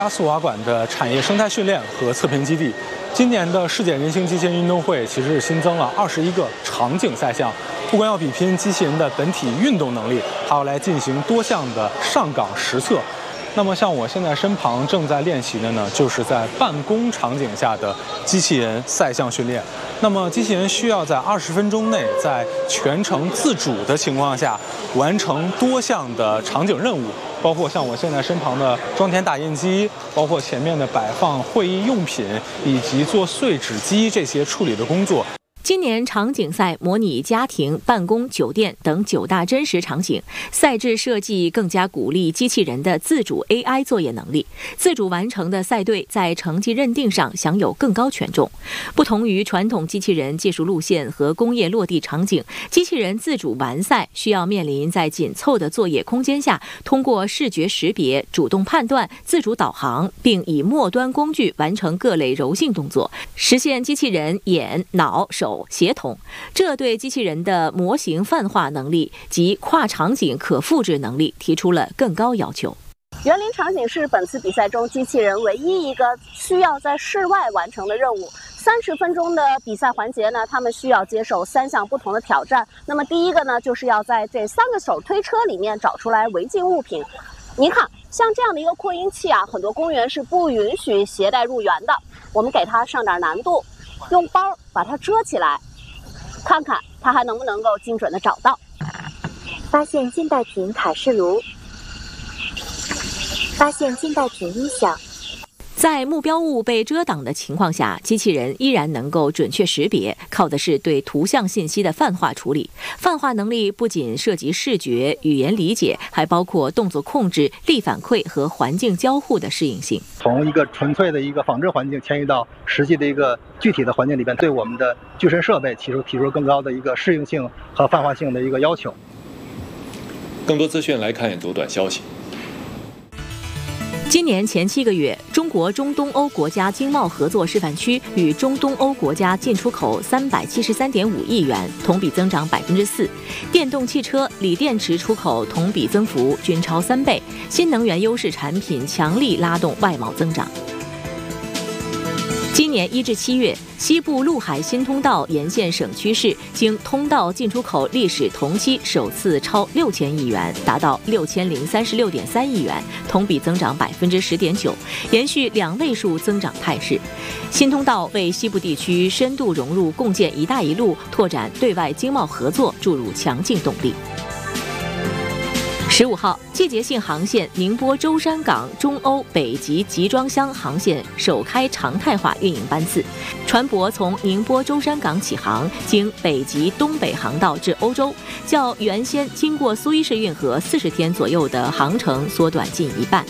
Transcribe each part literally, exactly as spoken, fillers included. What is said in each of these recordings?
阿斯瓦馆的产业生态训练和测评基地，今年的世界人形机器人运动会其实是新增了二十一个场景赛项，不光要比拼机器人的本体运动能力，还要来进行多项的上岗实测。那么像我现在身旁正在练习的呢，就是在办公场景下的机器人赛项训练。那么机器人需要在二十分钟内，在全程自主的情况下，完成多项的场景任务，包括像我现在身旁的装填打印机，包括前面的摆放会议用品，以及做碎纸机这些处理的工作。 今年场景赛模拟家庭、办公、酒店等九大真实场景，赛制设计更加鼓励机器人的自主 A I 作业能力，自主完成的赛队在成绩认定上享有更高权重。不同于传统机器人技术路线和工业落地场景，机器人自主完赛需要面临在紧凑的作业空间下，通过视觉识别、主动判断、自主导航，并以末端工具完成各类柔性动作，实现机器人眼、脑、手协同，这对机器人的模型泛化能力及跨场景可复制能力提出了更高要求。 园林场景是本次比赛中机器人唯一一个需要在室外完成的任务。三十分钟的比赛环节呢，他们需要接受三项不同的挑战。那么第一个呢，就是要在这三个手推车里面找出来违禁物品。您看，像这样的一个扩音器啊，很多公园是不允许携带入园的。我们给它上点难度，用包把它遮起来，看看它还能不能够精准的找到。 发现近代品卡式炉，发现近代品音响。 在目标物被遮挡的情况下，机器人依然能够准确识别，靠的是对图像信息的泛化处理。泛化能力不仅涉及视觉、语言理解，还包括动作控制、力反馈和环境交互的适应性。 从一个纯粹的一个仿制环境迁移到实际的一个具体的环境里边，对我们的具身设备提出提出更高的一个适应性和泛化性的一个要求。 更多资讯来看读短消息。 今年前七个月，中国中东欧国家经贸合作示范区与中东欧国家进出口三百七十三点五亿元，同比增长百分之四。电动汽车、锂电池出口同比增幅均超三倍，新能源优势产品强力拉动外贸增长。今年一至七月，西部陆海新通道沿线省区市经通道进出口历史同期首次超六千亿元，达到六千零三十六点三亿元，同比增长百分之十点九，延续两位数增长态势。新通道为西部地区深度融入共建“一带一路”，拓展对外经贸合作注入强劲动力。十五号，季节性航线宁波舟山港中欧北极集装箱航线首开常态化运营班次，船舶从宁波舟山港起航，经北极东北航道至欧洲，较原先经过苏伊士运河四十天左右的航程缩短近一半。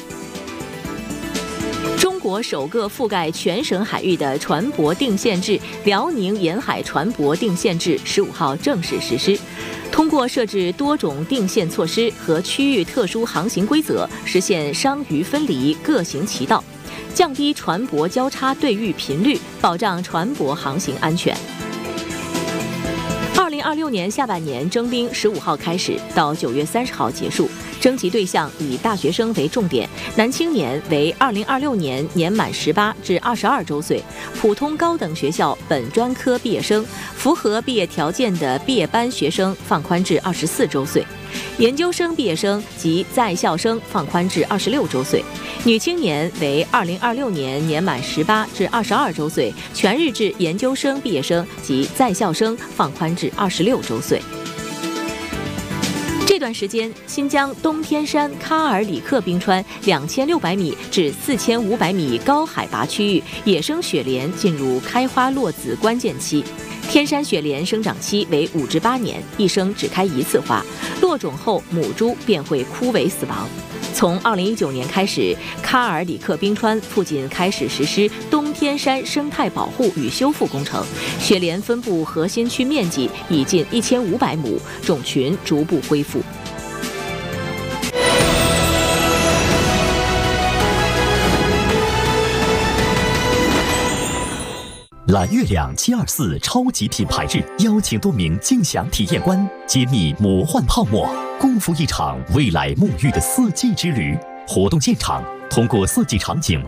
中国首个覆盖全省海域的船舶定限制——辽宁沿海船舶定限制，十五号正式实施。通过设置多种定限措施和区域特殊航行规则，实现商渔分离、各行其道，降低船舶交叉对遇频率，保障船舶航行安全。二零二六年下半年征兵十五号开始，到九月三十号结束。征集对象以大学生为重点，男青年为二零二六年年满十八至二十二周岁，普通高等学校本专科毕业生，符合毕业条件的毕业班学生放宽至二十四周岁，研究生毕业生及在校生放宽至二十六周岁。女青年为二零二六年年满十八至二十二周岁，全日制研究生毕业生及在校生放宽至二十六周岁。这段时间，新疆东天山喀尔里克冰川两千六百米至四千五百米高海拔区域野生雪莲进入开花落籽关键期。天山雪莲生长期为五至八年，一生只开一次花，落种后母株便会枯萎死亡。从二零一九年开始，喀尔里克冰川附近开始实施东天山生态保护与修复工程，雪莲分布核心区面积已近一千五百亩，种群逐步恢复。 蓝月亮七二四超级品牌日，邀请多名竞享体验官揭秘魔幻泡沫，共赴一场未来沐浴的四季之旅。活动现场通过四季场景